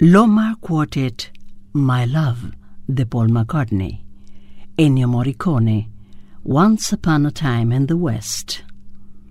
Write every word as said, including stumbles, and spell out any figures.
Loma Quartet, My Love, de Paul McCartney. Ennio Morricone, Once Upon a Time in the West.